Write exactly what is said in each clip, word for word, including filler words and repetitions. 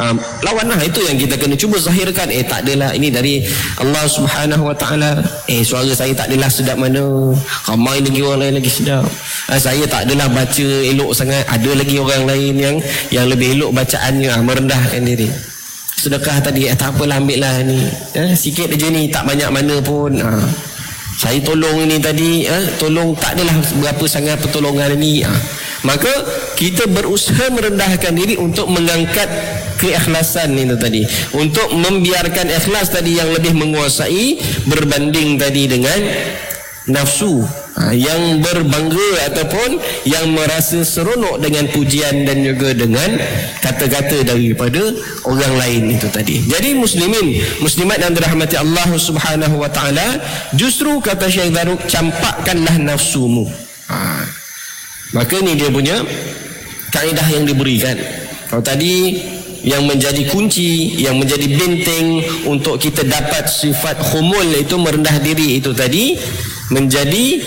ha, lawan lah. Itu yang kita kena cuba zahirkan. Eh tak adalah, ini dari Allah Subhanahu Wa Taala. Eh suara saya tak adalah sedap mana, ramai lagi orang lain lagi sedap. ha, Saya tak adalah baca elok sangat, ada lagi orang lain yang yang lebih elok bacaannya. ha, Merendahkan diri. Sedekah tadi, eh tak apalah, ambil lah ni, eh, sikit aja ni, tak banyak mana pun. ha, Saya tolong ini tadi, eh, tolong tak adalah berapa sangat pertolongan ni. ha, Maka kita berusaha merendahkan diri untuk mengangkat keikhlasan itu tadi, untuk membiarkan ikhlas tadi yang lebih menguasai berbanding tadi dengan nafsu ha, yang berbangga ataupun yang merasa seronok dengan pujian dan juga dengan kata-kata daripada orang lain itu tadi. Jadi muslimin, muslimat yang dirahmati Allah Subhanahu Wa Taala, justru kata Syekh Zarruq, campakkanlah nafsumu. ha, Maka ni dia punya kaedah yang diberikan. Kalau tadi yang menjadi kunci, yang menjadi benteng untuk kita dapat sifat khumul, itu merendah diri itu tadi, menjadi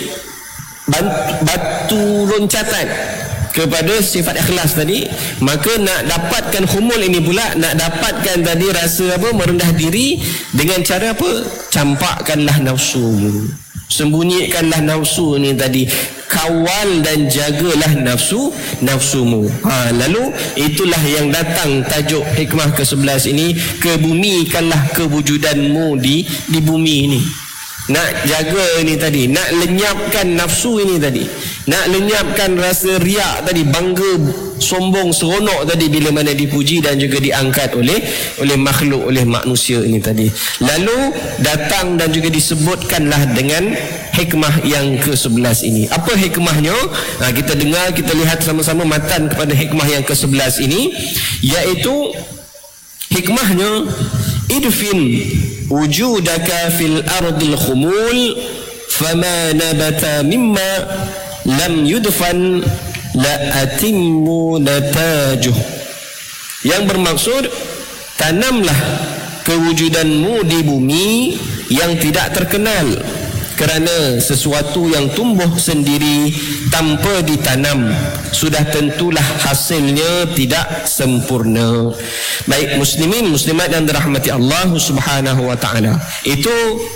batu loncatan kepada sifat ikhlas tadi. Maka nak dapatkan khumul ini pula, nak dapatkan tadi rasa apa, merendah diri, dengan cara apa? Campakkanlah nafsumu, sembunyikanlah nafsu ni tadi, kawal dan jagalah nafsu nafsumu. Ha, lalu itulah yang datang tajuk hikmah ke sebelas ini, kebumikanlah kewujudanmu di di bumi ini. Nak jaga ini tadi, nak lenyapkan nafsu ini tadi, nak lenyapkan rasa riak tadi, bangga, sombong, seronok tadi bila mana dipuji dan juga diangkat oleh oleh makhluk, oleh manusia ini tadi. Lalu datang dan juga disebutkanlah dengan hikmah yang ke sebelas ini. Apa hikmahnya? Nah, kita dengar, kita lihat sama-sama matan kepada hikmah yang ke sebelas ini, iaitu hikmahnya, idfin wujudaka fil ardil khumul fama nabata mimma lam yudfan la atimmu natajuh. Yang bermaksud, tanamlah kewujudanmu di bumi yang tidak terkenal, kerana sesuatu yang tumbuh sendiri tanpa ditanam sudah tentulah hasilnya tidak sempurna. Baik muslimin, muslimat yang dirahmati Allah Subhanahu Wa Taala, itu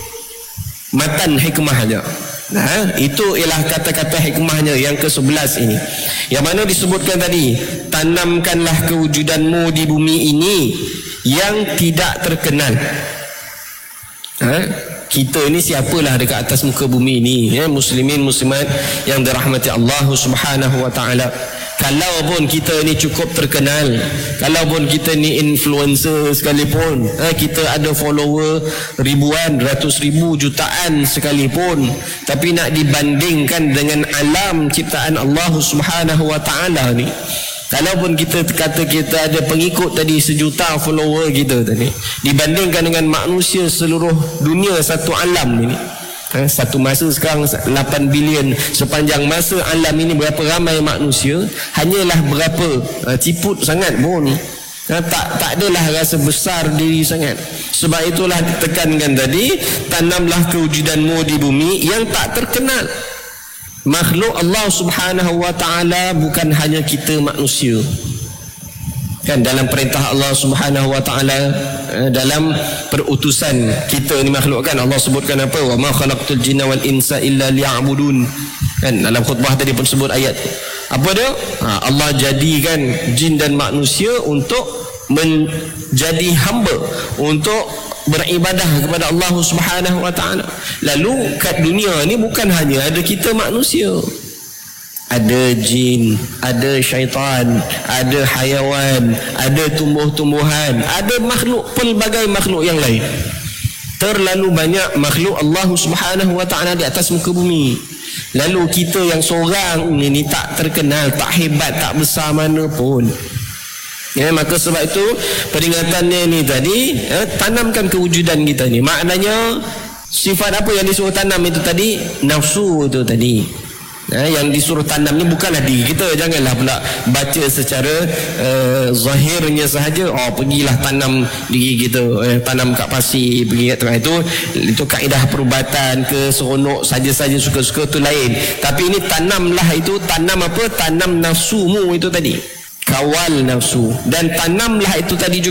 matan hikmahnya. Nah, itu ialah kata-kata hikmahnya yang ke sebelas ini, yang mana disebutkan tadi, tanamkanlah kewujudanmu di bumi ini yang tidak terkenal. Ha? Kita ni siapalah dekat atas muka bumi ni, ya, muslimin muslimat yang dirahmati Allah Subhanahu Wa Taala. Kalau pun kita ni cukup terkenal, kalau pun kita ni influencer sekalipun, eh, kita ada follower ribuan, ratus ribu, jutaan sekalipun, tapi nak dibandingkan dengan alam ciptaan Allah Subhanahu Wa Taala ni, kalaupun kita kata kita ada pengikut tadi sejuta follower kita tadi, dibandingkan dengan manusia seluruh dunia satu alam ini, ha, satu masa sekarang lapan bilion, sepanjang masa alam ini berapa ramai manusia, hanyalah berapa ha, ciput sangat pun, ha, tak tak adalah rasa besar diri sangat. Sebab itulah ditekankan tadi, tanamlah kewujudanmu di bumi yang tak terkenal. Makhluk Allah Subhanahu Wa Taala bukan hanya kita manusia. Kan dalam perintah Allah Subhanahu Wa Taala, dalam perutusan kita ni makhluk, kan Allah sebutkan apa? Wa ma khalaqtul jinna wal insa illa liya'budun. Kan dalam khutbah tadi pun sebut ayat. Apa dia? Ha, Allah jadikan jin dan manusia untuk menjadi hamba, untuk beribadah kepada Allah Subhanahu Wa Taala. Lalu kat dunia ni bukan hanya ada kita manusia, ada jin, ada syaitan, ada hayawan, ada tumbuh-tumbuhan, ada makhluk, pelbagai makhluk yang lain. Terlalu banyak makhluk Allah Subhanahu Wa Taala di atas muka bumi. Lalu kita yang seorang ini tak terkenal, tak hebat, tak besar mana pun. Ya, maka sebab itu peringatannya ni tadi, ya, tanamkan kewujudan kita ni. Maknanya sifat apa yang disuruh tanam itu tadi? Nafsu itu tadi. Ya, yang disuruh tanam ni bukanlah diri kita. Janganlah pula baca secara uh, zahirnya sahaja. Oh, pergilah tanam diri kita, eh, tanam kat pasir, pergi kat tengah. Itu itu kaedah perubatan ke seronok saja-saja suka-suka tu lain. Tapi ini tanamlah, itu tanam apa? Tanam nafsumu itu tadi. Kawal nafsu, dan tanamlah itu tadi juga